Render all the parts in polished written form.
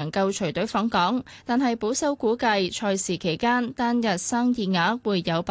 能夠隨隊訪港，但係保守估計賽事期間單日生意額會有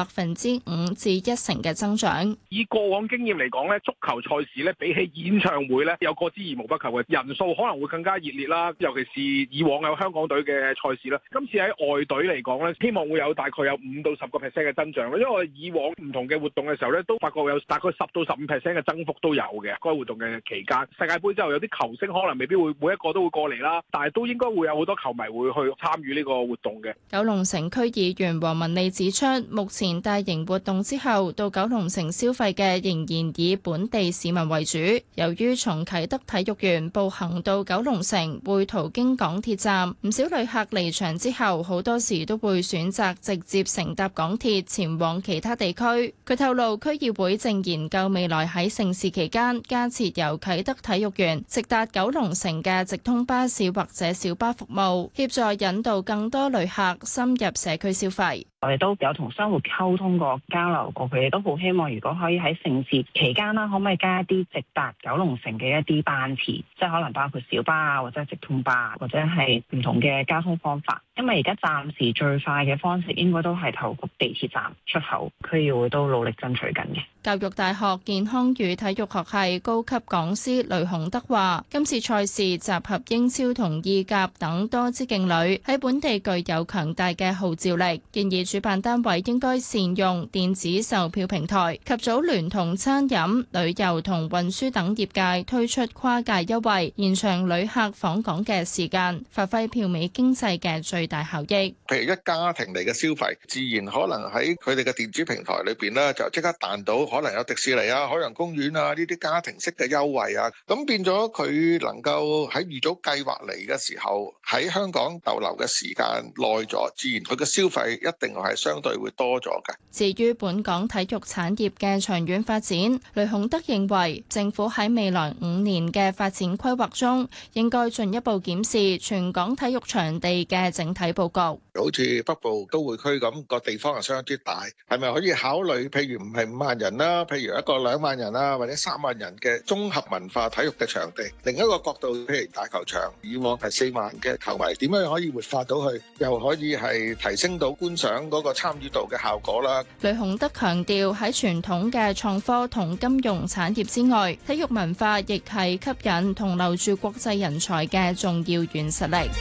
5%至1%嘅增長。 以過往經驗嚟講咧，足球賽事咧比起演唱會咧有過之而無不及嘅人數可能會更加熱烈啦，尤其是以往有香港隊嘅賽事啦。今次喺外隊嚟講咧，希望會有大概有5到10%嘅增長咯。因為我哋以往唔同嘅活動嘅時候咧，都發覺有大概10到15%嘅增幅都有嘅。該活動嘅期間，世界盃之後有啲球星可能未必會每一個都會過嚟啦，但係都應該會有好多球迷會去參與呢個活動嘅。 九龍城區議員黃文利指出，目前大型活動之後到九龍城消費嘅仍然以本地市民為主。由於從啟德體育園步行到九龍城會途經港鐵站，唔少旅客離場之後好多時都會選擇直接乘搭港鐵前往其他地區。佢透露區議會正研究未來喺盛事期間加設由啟德體育園直達九龍城嘅直通巴士或者小巴服務，協助引導更多旅客深入社區消費。 我哋都有同商戶溝通過、交流過，佢哋都好希望，如果可以喺盛事期間啦，可唔可以加一啲直達九龍城嘅一啲班次，即係可能包括小巴啊，或者直通巴，或者係唔同嘅交通方法。因為而家暫時最快嘅方式應該都係透過地鐵站出口，區議會都努力爭取緊嘅。 教育大學健康與體育學系高級講師雷雄德話，今次賽事集合英超同意甲等多支勁旅，喺本地具有強大嘅號召力，建議主辦單位應該善用電子售票平台，及早聯同餐飲、旅遊同運輸等業界推出跨界優惠，延長旅客訪港嘅時間，發揮票尾經濟嘅最大效益。 譬如一家庭嚟嘅消費，自然可能喺佢哋嘅電子平台裏邊咧，就即刻彈到可能有迪士尼啊、海洋公園啊呢啲家庭式嘅優惠啊，咁變咗佢能夠喺預早計劃嚟嘅時候，喺香港逗留嘅時間耐咗，自然佢嘅消費一定係相對會多咗嘅。 至於本港體育產業嘅長遠發展，雷雄德認為政府喺未來5年嘅發展規劃中，應該進一步檢視全港體育場地嘅整體佈局。 好似北部都會區咁，個地方係相當之大，係咪可以考慮譬如唔係5萬人啦，譬如一個2萬人啦，或者3萬人嘅綜合文化體育嘅場地？另一個角度，譬如大球場，以往係4萬嘅球迷，點樣可以活化到佢，又可以係提升到觀賞嗰個參與度嘅效果啦。 雷雄德強調，喺傳統嘅創科同金融產業之外，體育文化亦係吸引同留住國際人才嘅重要軟實力。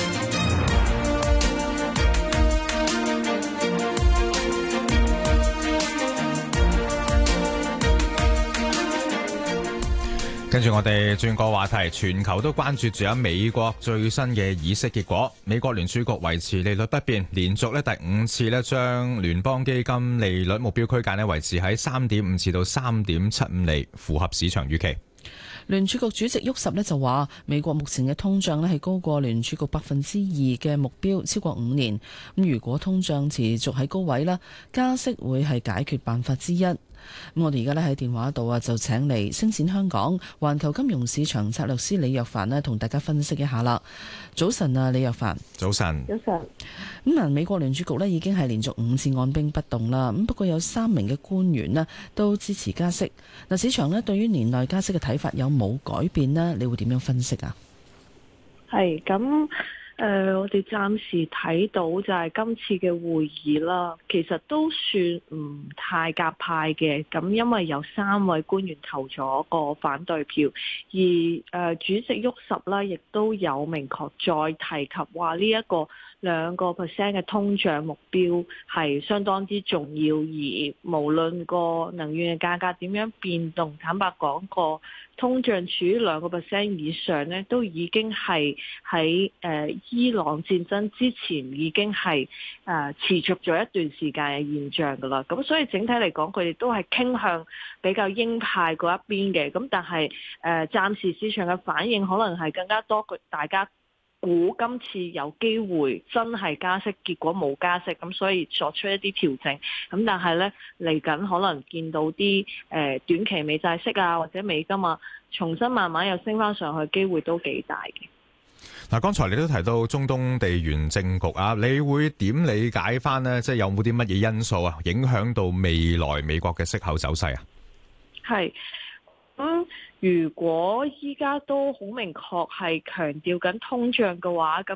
跟住我哋轉個話題，全球都關注住美國最新嘅議息結果。美國聯儲局維持利率不變，連續第5次將聯邦基金利率目標區間維持喺3.5至到3.75厘，符合市場預期。 聯儲局主席沃什就話，美國目前嘅通脹係高過聯儲局2%嘅目標超過5年。咁如果通脹持續喺高位啦，加息會係解決辦法之一。我哋而家喺電話度就請嚟星展香港環球金融市場策略師李若凡同大家分析一下啦。早晨啊，李若凡。 早晨。 早晨。 咁美國聯儲局已經係連續5次按兵不動啦。咁不過有3名嘅官員都支持加息。市場對於年內加息嘅睇法有冇改變呢？你會點樣分析啊？ 係咁。我哋暫時睇到就係今次嘅會議啦，其實都算唔太鴿派嘅。咁因為有3位官員投咗個反對票，而主席沃什啦，亦都有明確再提及話呢一個2% 嘅通脹目標係相當之重要，而無論個能源嘅價格點樣變動，坦白講個通脹處於2% 以上呢，都已經係喺伊朗戰爭之前已經係持續咗一段時間嘅現象㗎啦。咁所以整體嚟講，佢哋都係傾向比較鷹派嗰一邊嘅。咁但係暫時市場嘅反應可能係更加多，大家估今次有機會真係加息，結果冇加息，咁所以作出一啲調整。咁但係呢，嚟緊可能見到啲短期美債息啊，或者美金啊，重新慢慢又升翻上去，機會都幾大嘅。 嗱，剛才你都提到中東地緣政局啊，你會點理解翻呢？即係有冇啲乜嘢因素啊，影響到未來美國嘅息口走勢啊？ 係。如果依家都好明確係強調緊通脹嘅話，咁